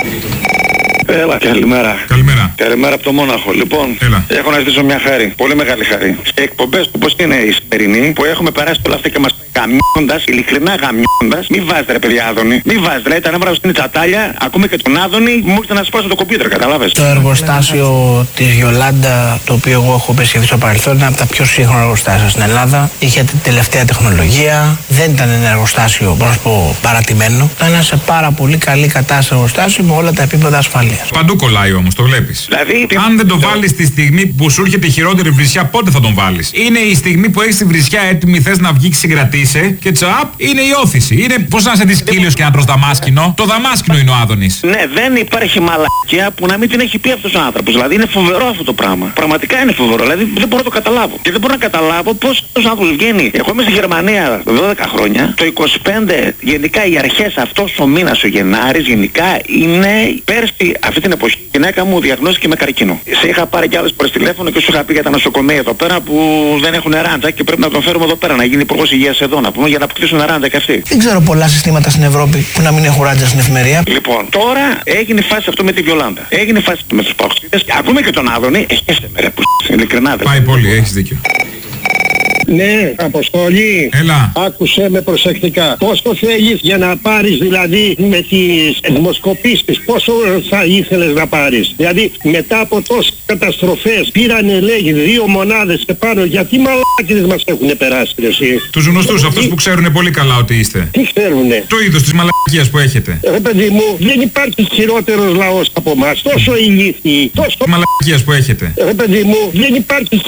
Έλα, καλημέρα. Καλημέρα. Καλημέρα από το Μόναχο. Λοιπόν, Έλα. έχω να ζητήσω μια χάρη. Πολύ μεγάλη χάρη. Σε εκπομπές όπως είναι η σημερινή, που έχουμε περάσει όλα αυτά και μας γαμιώντας, ειλικρινά γαμιώντας, μη βάζετε ρε παιδιά Άδωνη. Μη βάζετε, δηλαδή τα νεύρα στην τσατάλια, ακούμε και τον Άδωνη, μου ήρθε να σπάσω το κομπιούτερ, καταλάβες. Το εργοστάσιο της Γιολάντα, το οποίο εγώ έχω επισκεφθεί στο παρελθόν, είναι από τα πιο σύγχρονα εργοστάσια στην Ελλάδα. Είχε την τελευταία τεχνολογία, δεν ήταν ένα εργοστάσιο, μπορώ να σου πω, παρατημένο. Ήταν σε πάρα πολύ καλή κατάσταση εργοστάσιο με όλα τα επίπεδα ασφαλείας. Παντού κολλάει όμως, το βλέπεις. Δηλαδή, αν δεν το βάλεις τη στιγμή που σου έρχεται η χειρότερη βρισιά, πότε θα τον βάλεις? Είναι η στιγμή που έχεις τη βρισιά έτοιμη, θες να βγει, συγκρατήσει και τσαπ, είναι η όθηση. Είναι πώς να σε δεις σκύλος και να τρως δαμάσκηνο. Το δαμάσκηνο είναι ο Άδωνης. ναι, δεν υπάρχει μαλακία που να μην την έχει πει αυτός ο άνθρωπος. Δηλαδή είναι φοβερό αυτό το πράγμα. Πραγματικά είναι φοβερό. Δηλαδή δεν μπορώ να το καταλάβω. Και δεν μπορώ να καταλάβω πώς αυτός ο άνθρωπος βγαίνει. Εγώ είμαι στη Γερμανία 12 χρόνια. Το 25 γενικά οι αρχές αυτός ο μήνας ο Γενάρης γενικά είναι πέρσι αυτή την εποχή. Η γυναίκα μου διαγνώστηκε με καρκίνο. Σε είχα πάρει κι άλλες φορές τηλέφωνο και σου είχα πει για τα νοσοκομεία εδώ πέρα που δεν έχουν ράντζα και πρέπει να τον φέρουμε εδώ πέρα να γίνει υπουργός υγείας εδώ να πούμε για να αποκτήσουν ράντζα και αυτοί. Δεν ξέρω πολλά συστήματα στην Ευρώπη που να μην έχουν ράντζα στην εφημερία. Λοιπόν, τώρα έγινε φάση αυτό με τη Βιολάντα. Έγινε φάση με τους παοξίδες. Ακούμε και τον Άδωνη. Έχεσαι με ρε που ειλικρινά δεν. Πάει πολύ, έχεις δίκιο. Ναι, Αποστόλη. Έλα. Άκουσε με προσεκτικά. Πόσο θέλεις για να πάρεις δηλαδή με τις δημοσκοπήσεις, πόσο θα ήθελες να πάρεις? Δηλαδή μετά από τόσες καταστροφές πήρανε λέγει 2 μονάδες και πάνω, γιατί μαλάκιδες μας έχουν περάσει εσύ? Τους γνωστούς, αυτούς που ξέρουν πολύ καλά ότι είστε. Τι ξέρουνε? Το είδος της μαλακίας που έχετε. Ρε παιδί μου, δεν υπάρχει χειρότερος λαός από εμάς. Τόσο ηλίθιοι, τόσο Μαλακίας που έχετε. ρε παιδί μου, δεν υπάρχει